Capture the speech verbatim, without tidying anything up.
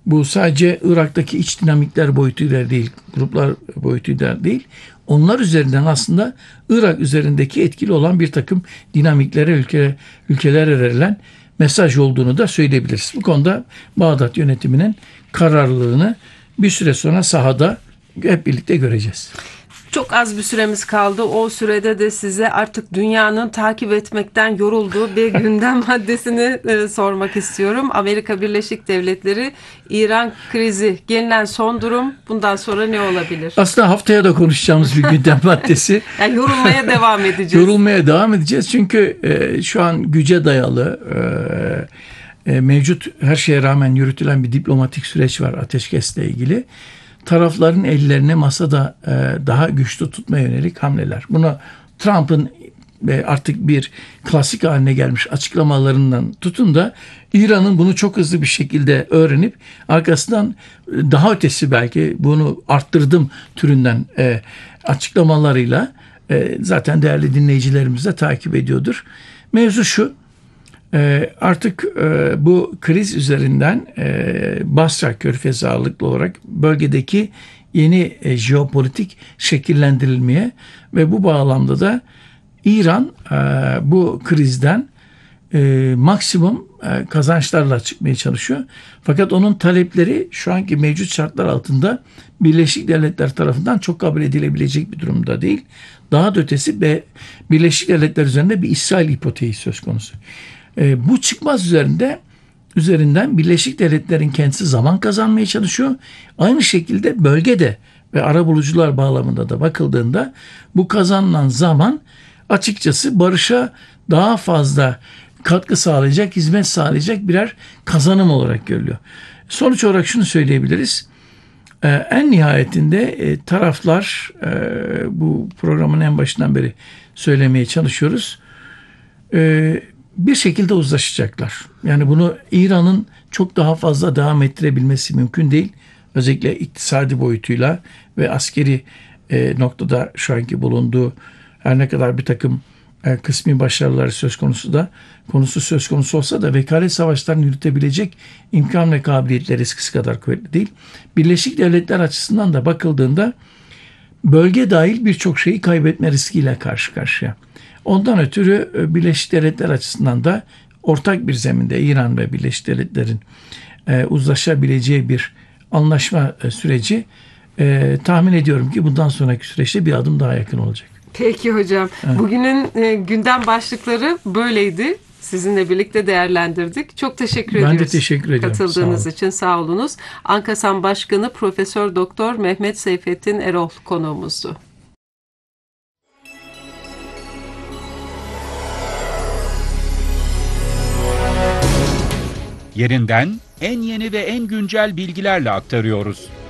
bu sadece Irak'taki iç dinamikler boyutuyla değil, gruplar boyutuyla değil, onlar üzerinden aslında Irak üzerindeki etkili olan bir takım dinamiklere, ülke, ülkelere verilen mesaj olduğunu da söyleyebiliriz. Bu konuda Bağdat yönetiminin kararlılığını bir süre sonra sahada hep birlikte göreceğiz. Çok az bir süremiz kaldı. O sürede de size artık dünyanın takip etmekten yorulduğu bir gündem maddesini e, sormak istiyorum. Amerika Birleşik Devletleri, İran krizi, gelinen son durum, bundan sonra ne olabilir? Aslında haftaya da konuşacağımız bir gündem maddesi. Yani yorulmaya devam edeceğiz. Yorulmaya devam edeceğiz çünkü e, şu an güce dayalı e, e, mevcut her şeye rağmen yürütülen bir diplomatik süreç var ateşkesle ilgili. Tarafların ellerini masada e, daha güçlü tutmaya yönelik hamleler. Bunu Trump'ın e, artık bir klasik haline gelmiş açıklamalarından tutun da İran'ın bunu çok hızlı bir şekilde öğrenip arkasından daha ötesi belki bunu arttırdım türünden e, açıklamalarıyla e, zaten değerli dinleyicilerimiz de takip ediyordur. Mevzu şu. Artık bu kriz üzerinden Basra Körfezi ağırlıklı olarak bölgedeki yeni jeopolitik şekillendirilmeye ve bu bağlamda da İran bu krizden maksimum kazançlarla çıkmaya çalışıyor. Fakat onun talepleri şu anki mevcut şartlar altında Birleşik Devletler tarafından çok kabul edilebilecek bir durumda değil. Daha da ötesi ve Birleşik Devletler üzerinde bir İsrail hipotezi söz konusu. E, bu çıkmaz üzerinde üzerinden Birleşik Devletler'in kendisi zaman kazanmaya çalışıyor. Aynı şekilde bölgede ve arabulucular bağlamında da bakıldığında bu kazanılan zaman açıkçası barışa daha fazla katkı sağlayacak, hizmet sağlayacak birer kazanım olarak görülüyor. Sonuç olarak şunu söyleyebiliriz. E, en nihayetinde e, taraflar e, bu programın en başından beri söylemeye çalışıyoruz. E, bir şekilde uzlaşacaklar. Yani bunu İran'ın çok daha fazla devam ettirebilmesi mümkün değil. Özellikle iktisadi boyutuyla ve askeri e, noktada şu anki bulunduğu her ne kadar bir takım e, kısmi başarıları söz konusu da konusu söz konusu olsa da vekalet savaşlarını yürütebilecek imkan ve kabiliyetleri eskisi kadar kuvvetli değil. Birleşik Devletler açısından da bakıldığında bölge dahil birçok şeyi kaybetme riskiyle karşı karşıya. Ondan ötürü Birleşik Devletler açısından da ortak bir zeminde İran ve Birleşik Devletler'in e, uzlaşabileceği bir anlaşma e, süreci e, tahmin ediyorum ki bundan sonraki süreçte bir adım daha yakın olacak. Peki hocam. Evet. Bugünün e, gündem başlıkları böyleydi. Sizinle birlikte değerlendirdik. Çok teşekkür ediyoruz. Ben de teşekkür ediyorum. Katıldığınız sağ için sağ olunuz. Ankasan Başkanı Profesör Doktor Mehmet Seyfettin Erol konuğumuzdu. Yerinden en yeni ve en güncel bilgilerle aktarıyoruz.